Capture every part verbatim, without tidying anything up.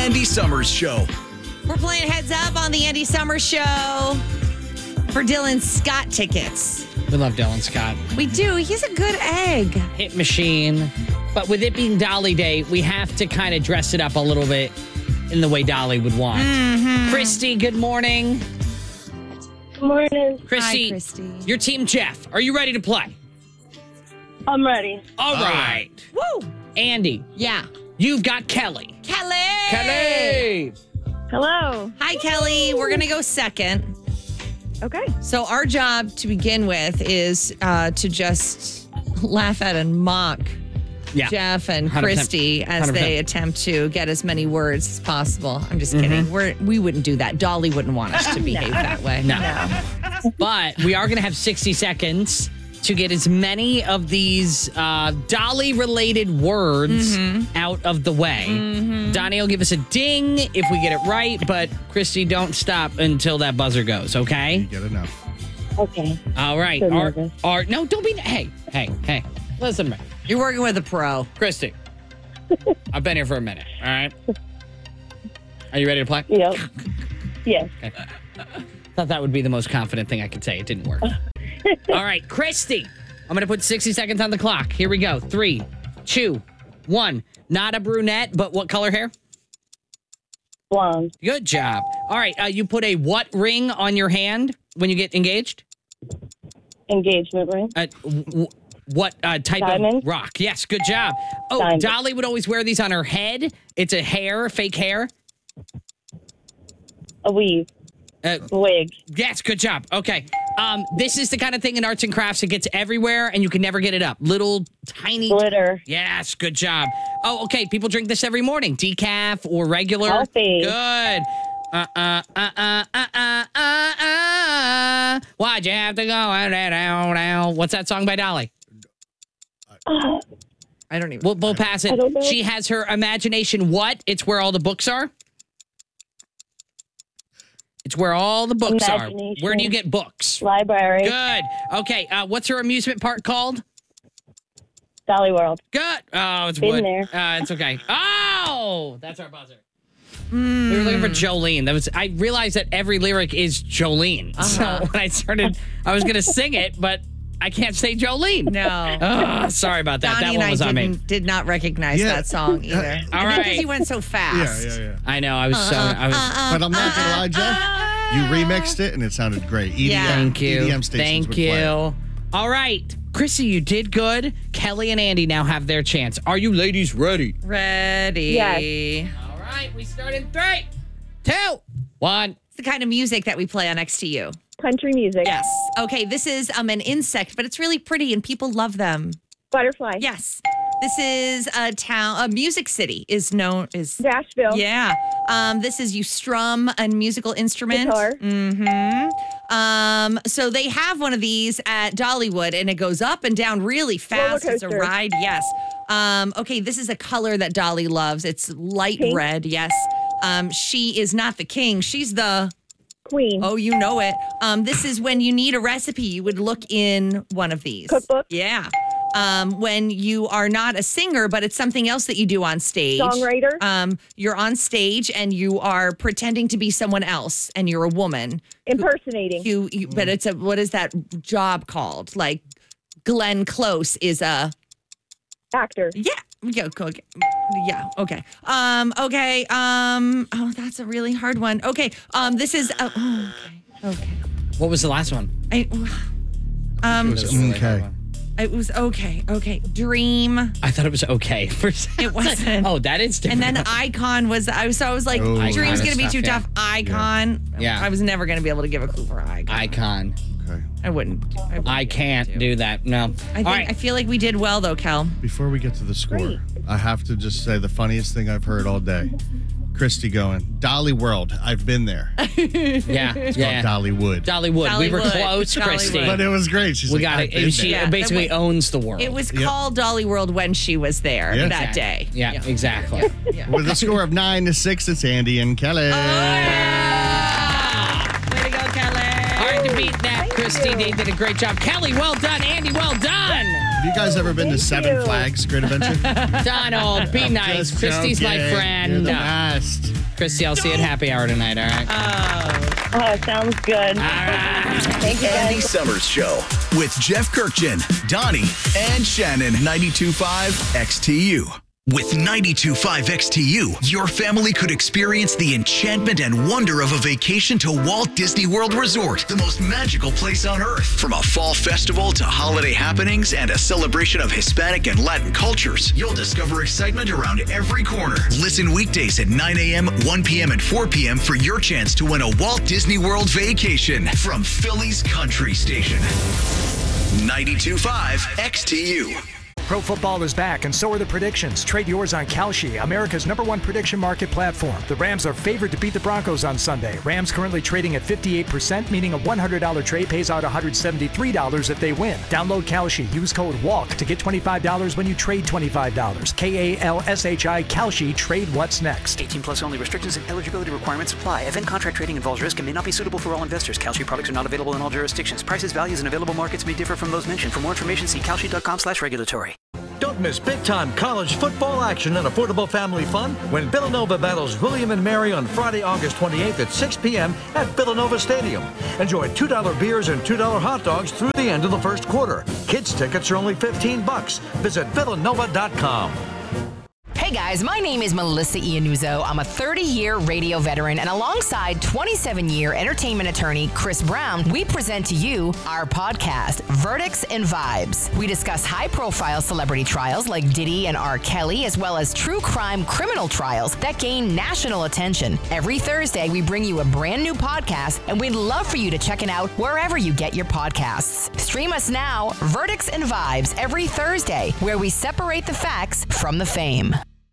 Andy Summers Show. We're playing Heads Up on the Andy Summers Show for Dylan Scott tickets. We love Dylan Scott. We do. He's a good egg. Hit machine. But with it being Dolly Day, we have to kind of dress it up a little bit in the way Dolly would want. Mm-hmm. Christy, good morning. Good morning. Christy, Hi, Christy. your team Jeff. Are you ready to play? I'm ready. All right. Woo! Andy, Yeah. you've got Kelly. Kelly! Kelly! Hello. Hi, Kelly. We're going to go second. Okay. So our job to begin with is uh, to just laugh at and mock Yeah. Jeff and one hundred percent. Christy as one hundred percent. they attempt to get as many words as possible. I'm just kidding. We're, we wouldn't do that. Dolly wouldn't want us to behave that way. No. But we are going to have sixty seconds to get as many of these uh, Dolly-related words out of the way. Donnie will give us a ding if we get it right, but Christy, don't stop until that buzzer goes, okay? Get enough. Okay. All right. So Our, nervous. our, no, don't be... Hey, hey, hey. Listen to me. You're working with a pro. Christy, I've been here for a minute, all right? Are you ready to play? Yep. Yes. Thought that would be the most confident thing I could say. It didn't work. All right, Christy, I'm going to put sixty seconds on the clock. Here we go. Three, two, one. Not a brunette, but what color hair? Blonde. Good job. All right, uh, you put a what ring on your hand when you get engaged? Engagement ring. Uh, w- w- what uh, type Diamond. of rock? Yes, good job. Oh, Diamond. Dolly would always wear these on her head. It's a hair, fake hair. A weave. Uh, A wig. Yes, good job. Okay. Um, this is the kind of thing in arts and crafts that gets everywhere and you can never get it up. Little tiny. Glitter. Yes, good job. Oh, okay. People drink this every morning. Decaf or regular. Coffee. Good. Uh uh uh uh uh uh uh uh. Why'd you have to go? Down, down. What's that song by Dolly? Oh, I don't even. We'll, we'll pass it. I don't know. She has her imagination. What? It's where all the books are. It's where all the books are. Imagination. Where do you get books? library. Good. Okay. Uh, what's her amusement park called? Dolly World. Good. Oh, it's Been wood. there. Uh, it's okay. Oh, that's our buzzer. We were looking for Jolene. That was. I realized that every lyric is Jolene. Uh-huh. So when I started, I was going to sing it, but I can't say Jolene. No. Oh, sorry about that. Donnie that one was and I on me. didn't, did not recognize Yeah. that song either. All I think right. because he went so Yeah, fast. yeah, yeah. I know. I was so. I was. But I'm not gonna lie, Jeff. You remixed it and it sounded great. E D M, Yeah. Thank you. E D M stations Thank would you. play. All right, Chrissy, you did good. Kelly and Andy now have their chance. Are you ladies ready? Ready. Yes. All right, we start in three, two, one. It's the kind of music that we play on Next to You. Country music. Yes. Okay, this is um an insect, but it's really pretty and people love them. Butterfly. Yes. This is a town, a music city is known is Nashville. yeah. Um, this is you strum a musical instrument. Guitar. Mm-hmm. Um, so they have one of these at Dollywood and it goes up and down really fast. Roller It's a coaster. ride. Yes. Um, okay, this is a color that Dolly loves. It's light Pink. red. Yes. Um, she is not the king. She's the Queen. oh, you know it. Um, this is when you need a recipe, you would look in one of these. Cookbook. Yeah. Um, when you are not a singer, but it's something else that you do on stage. Songwriter. Um, you're on stage and you are pretending to be someone else, and you're a woman. Impersonating. You, you but it's a what is that job called? Like Glenn Close is a Actor. yeah. Yeah, okay. Yeah, okay. Um, okay. Um, oh, that's a really hard one. Okay. Um, this is uh, oh, okay. Okay. What was the last one? I, um, It was okay. it was okay. Okay. Dream. I thought it was okay. For a second. It wasn't. Oh, that is And different. then Icon was, I was, so I was like, Oh, Dream's Icon going to be is too tough, tough. Icon. Yeah. I was never going to be able to give a clue for Icon. Icon. Okay. I wouldn't. I, wouldn't I be can't able to. do that. No. I All think, right. I feel like we did well though, Kel. Before we get to the score, Great. I have to just say the funniest thing I've heard all day. Christy going, Dolly World. I've been there. It's yeah. Yeah. called Dollywood. Dollywood. We were Dollywood. close, Dollywood. Christy. But it was great. She's we like, got I've it. been She there. Yeah, basically that owns the world. It was Yep. called Dolly World when she was there Yeah. that day. Yeah, exactly. With a score of nine to six, it's Andy and Kelly. Way to go, Kelly. Hard to beat that, Christy. you. They did a great job. Kelly, well done. Andy, well done. Have you guys ever been to Thank Seven you. Flags Great Adventure? Donald, be nice. Just Christy's my joking. friend. You're the best. Christy, I'll see you at happy hour tonight, all right? Oh, sounds good. All right. Thank you, Andy guys. Summers Show with Jeff Kirkjian, Donnie, and Shannon. ninety-two point five X T U. With ninety-two point five X T U, your family could experience the enchantment and wonder of a vacation to Walt Disney World Resort, the most magical place on earth. From a fall festival to holiday happenings and a celebration of Hispanic and Latin cultures, you'll discover excitement around every corner. Listen weekdays at nine a.m., one p.m., and four p.m. for your chance to win a Walt Disney World vacation from Philly's Country Station. ninety-two point five X T U. Pro football is back, and so are the predictions. Trade yours on Kalshi, America's number one prediction market platform. The Rams are favored to beat the Broncos on Sunday. Rams currently trading at fifty-eight percent, meaning a one hundred dollars trade pays out one hundred seventy-three dollars if they win. Download Kalshi. Use code WALK to get twenty-five dollars when you trade twenty-five dollars. K A L S H I, Kalshi. Trade what's next. eighteen plus only. Restrictions and eligibility requirements apply. Event contract trading involves risk and may not be suitable for all investors. Kalshi products are not available in all jurisdictions. Prices, values, and available markets may differ from those mentioned. For more information, see kalshi.com slash regulatory. Don't miss big-time college football action and affordable family fun when Villanova battles William and Mary on Friday, August twenty-eighth at six p.m. at Villanova Stadium. Enjoy two dollar beers and two dollar hot dogs through the end of the first quarter. Kids tickets are only fifteen bucks. Visit villanova dot com. Hey guys, my name is Melissa Iannuzzo. I'm a thirty-year radio veteran, and alongside twenty-seven-year entertainment attorney Chris Brown, we present to you our podcast, Verdicts and Vibes. We discuss high-profile celebrity trials like Diddy and R. Kelly, as well as true crime criminal trials that gain national attention. Every Thursday, we bring you a brand new podcast, and we'd love for you to check it out wherever you get your podcasts. Stream us now, Verdicts and Vibes, every Thursday, where we separate the facts from the fame.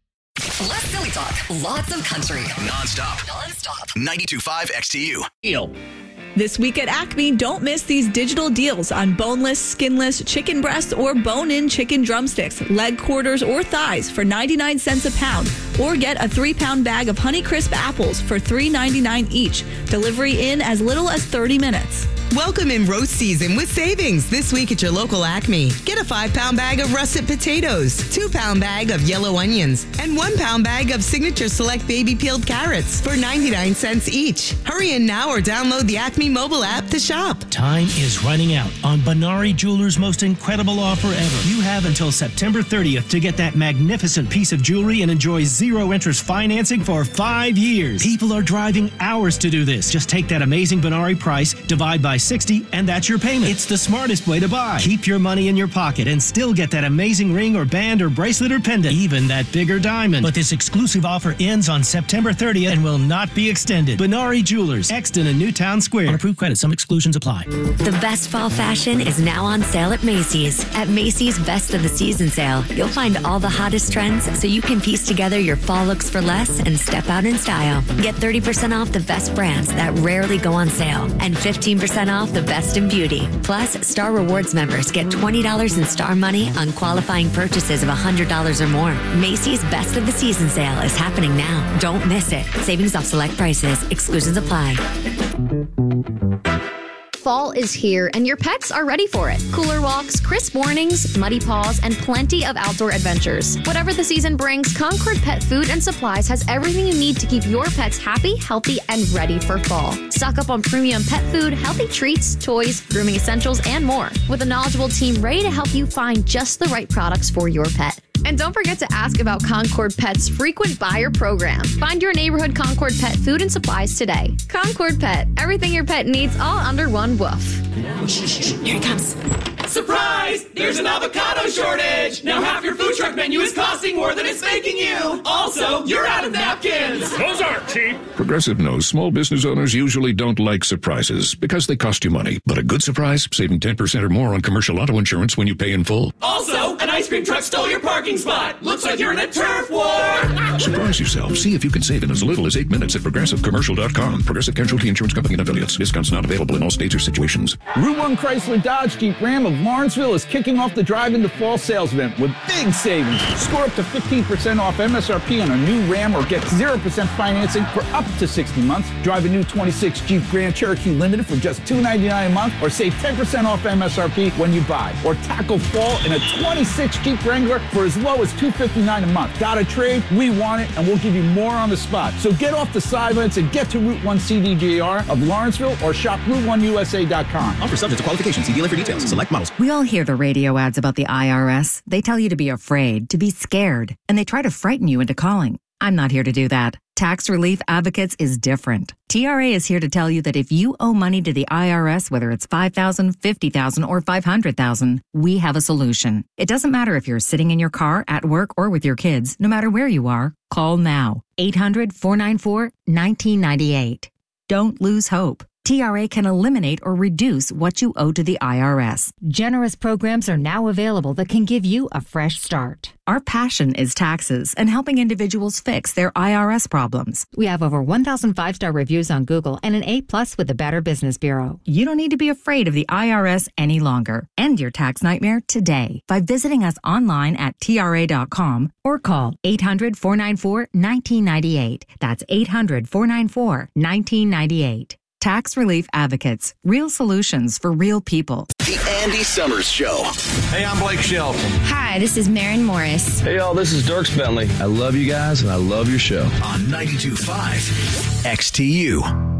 Less silly talk, lots of country. Non-stop. Non-stop. ninety-two point five X T U. Deal. This week at Acme, don't miss these digital deals on boneless, skinless chicken breasts or bone-in chicken drumsticks, leg quarters, or thighs for ninety-nine cents a pound. Or get a three-pound bag of Honeycrisp apples for three ninety-nine each. Delivery in as little as thirty minutes. Welcome in roast season with savings this week at your local Acme. Get a five-pound bag of russet potatoes, two-pound bag of yellow onions, and one-pound bag of Signature Select baby peeled carrots for ninety-nine cents each. Hurry in now or download the Acme mobile app to shop. Time is running out on Benari Jewelers' most incredible offer ever. You have until September thirtieth to get that magnificent piece of jewelry and enjoy zero interest financing for five years. People are driving hours to do this. Just take that amazing Benari price, divide by sixty, and that's your payment. It's the smartest way to buy. Keep your money in your pocket and still get that amazing ring or band or bracelet or pendant, even that bigger diamond. But this exclusive offer ends on September thirtieth and will not be extended. Benari Jewelers, Exton and Newtown Square. On approved credit, some exclusions apply. The best fall fashion is now on sale at Macy's. At Macy's Best of the Season sale, you'll find all the hottest trends so you can piece together your fall looks for less and step out in style. Get thirty percent off the best brands that rarely go on sale and fifteen percent off the best in beauty. Plus, Star Rewards members get twenty dollars in Star Money on qualifying purchases of one hundred dollars or more. Macy's Best of the Season sale is happening now. Don't miss it. Savings off select prices. Exclusions apply. Fall is here, and your pets are ready for it. Cooler walks, crisp mornings, muddy paws, and plenty of outdoor adventures. Whatever the season brings, Concord Pet Food and Supplies has everything you need to keep your pets happy, healthy, and ready for fall. Stock up on premium pet food, healthy treats, toys, grooming essentials, and more. With a knowledgeable team ready to help you find just the right products for your pet. And don't forget to ask about Concord Pet's frequent buyer program. Find your neighborhood Concord Pet Food and Supplies today. Concord Pet, everything your pet needs all under one roof. Here it comes. Surprise! There's an avocado shortage! Now half your food truck menu is costing more than it's making you! Also, you're out of napkins! Those aren't cheap! Progressive knows small business owners usually don't like surprises because they cost you money. But a good surprise, saving ten percent or more on commercial auto insurance when you pay in full. Also, an ice cream truck stole your parking spot! Looks like you're in a turf war! Surprise yourself. See if you can save in as little as eight minutes at progressive commercial dot com. Progressive Casualty Insurance Company and affiliates. Discounts not available in all states or situations. Route one Chrysler Dodge Jeep Ram of Lawrenceville is kicking off the Drive into Fall sales event with big savings. Score up to fifteen percent off M S R P on a new Ram or get zero percent financing for up to sixty months. Drive a new twenty-six Jeep Grand Cherokee Limited for just two hundred ninety-nine dollars a month or save ten percent off M S R P when you buy. Or tackle fall in a twenty-six Jeep Wrangler for as low as two hundred fifty-nine dollars a month. Got a trade? We want it, and we'll give you more on the spot. So get off the sidelines and get to Route one C D G R of Lawrenceville or shop Route one U S A dot com. Offer subject to qualification. See dealer for details. Select models. We all hear the radio ads about the I R S. They tell you to be afraid, to be scared, and they try to frighten you into calling. I'm not here to do that. Tax Relief Advocates is different. T R A is here to tell you that if you owe money to the I R S, whether it's five thousand dollars, fifty thousand dollars, or five hundred thousand dollars, we have a solution. It doesn't matter if you're sitting in your car, at work, or with your kids. No matter where you are, call now. eight hundred, four nine four, one nine nine eight. Don't lose hope. T R A can eliminate or reduce what you owe to the I R S. Generous programs are now available that can give you a fresh start. Our passion is taxes and helping individuals fix their I R S problems. We have over one thousand five-star reviews on Google and an A plus with the Better Business Bureau. You don't need to be afraid of the I R S any longer. End your tax nightmare today by visiting us online at T R A dot com or call eight hundred, four nine four, one nine nine eight. That's eight hundred, four nine four, one nine nine eight. Tax Relief Advocates. Real solutions for real people. The Andy Summers Show. Hey, I'm Blake Shelton. Hi, this is Marin Morris. Hey, y'all, this is Dierks Bentley. I love you guys, and I love your show. On ninety-two point five X T U.